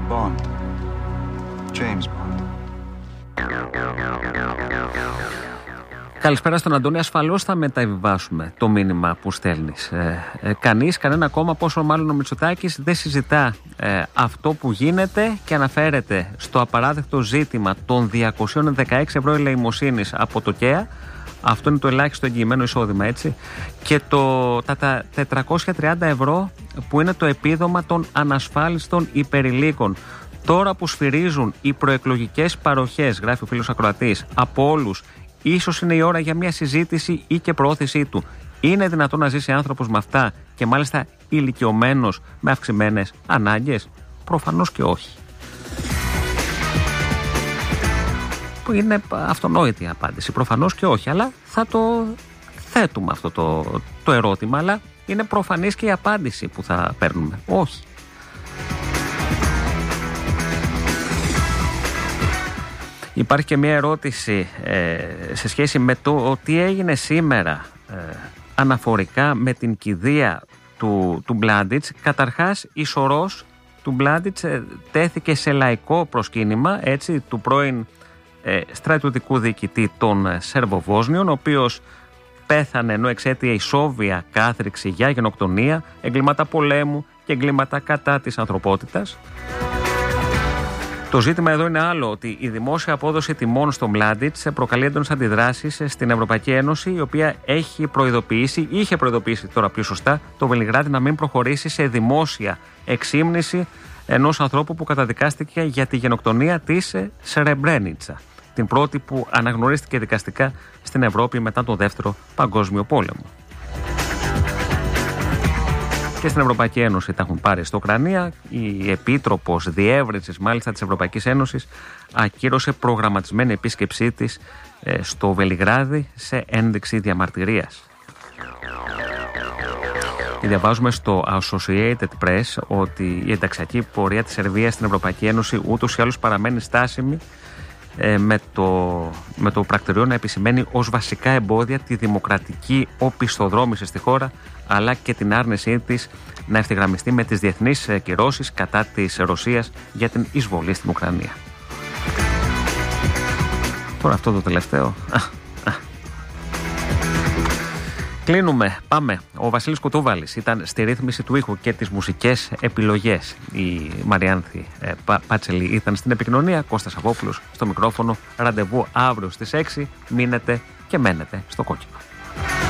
Bond. James Bond. Καλησπέρα στον Αντώνη. Ασφαλώς θα μεταβιβάσουμε το μήνυμα που στέλνεις. Κανένα κόμμα, πόσο μάλλον ο Μητσοτάκης, δεν συζητά αυτό που γίνεται και αναφέρεται στο απαράδεκτο ζήτημα των 216 ευρώ ελεημοσύνης από το ΚΕΑ. Αυτό είναι το ελάχιστο εγγυημένο εισόδημα, έτσι. Και τα 430 ευρώ που είναι το επίδομα των ανασφάλιστων υπερηλίκων. Τώρα που σφυρίζουν οι προεκλογικές παροχές, γράφει ο φίλος ακροατής, από όλους, ίσως είναι η ώρα για μια συζήτηση ή και προώθησή του. Είναι δυνατόν να ζήσει άνθρωπος με αυτά και μάλιστα ηλικιωμένος με αυξημένες ανάγκες? Προφανώς και όχι. Που είναι αυτονόητη η απάντηση. Προφανώς και όχι, αλλά θα το θέτουμε αυτό το ερώτημα, αλλά είναι προφανής και η απάντηση που θα παίρνουμε. Όχι. Υπάρχει και μια ερώτηση σε σχέση με το τι έγινε σήμερα αναφορικά με την κηδεία του Μπλάντιτς. Καταρχάς, η σωρός του Μπλάντιτς τέθηκε σε λαϊκό προσκύνημα, έτσι, του πρώην στρατιωτικού διοικητή των Σερβοβόσνιων, ο οποίος πέθανε ενώ εξαίτια ισόβια κάθριξη για γενοκτονία, εγκλήματα πολέμου και εγκλήματα κατά της ανθρωπότητας. Το ζήτημα εδώ είναι άλλο, ότι η δημόσια απόδοση τιμών στο Μλάντιτς προκαλεί έντονες αντιδράσεις στην Ευρωπαϊκή Ένωση, η οποία είχε προειδοποιήσει τώρα πιο σωστά το Βελιγράδι να μην προχωρήσει σε δημόσια εξήμνηση ενός ανθρώπου που καταδικάστηκε για τη γενοκτονία της Σρεμπρένιτσα, την πρώτη που αναγνωρίστηκε δικαστικά στην Ευρώπη μετά τον Δεύτερο Παγκόσμιο Πόλεμο. Και στην Ευρωπαϊκή Ένωση τα έχουν πάρει στο κρανία. Η Επίτροπος Διεύρυνσης μάλιστα της Ευρωπαϊκής Ένωσης ακύρωσε προγραμματισμένη επίσκεψή της στο Βελιγράδι σε ένδειξη διαμαρτυρίας. Και διαβάζουμε στο Associated Press ότι η ενταξιακή πορεία της Σερβίας στην Ευρωπαϊκή Ένωση ούτως ή άλλως παραμένει στάσιμη, με το πρακτορείο να επισημαίνει ως βασικά εμπόδια τη δημοκρατική οπισθοδρόμηση στη χώρα, αλλά και την άρνησή της να ευθυγραμμιστεί με τις διεθνείς κυρώσεις κατά της Ρωσίας για την εισβολή στην Ουκρανία. Τώρα αυτό το τελευταίο. Κλείνουμε. Πάμε. Ο Βασίλης Κουτούβαλης ήταν στη ρύθμιση του ήχου και τις μουσικές επιλογές. Η Μαριάνθη Πάτσελη ήταν στην επικοινωνία. Κώστας Σαββόπουλος στο μικρόφωνο. Ραντεβού αύριο στις 6. Μείνετε και μένετε στο κόκκινο.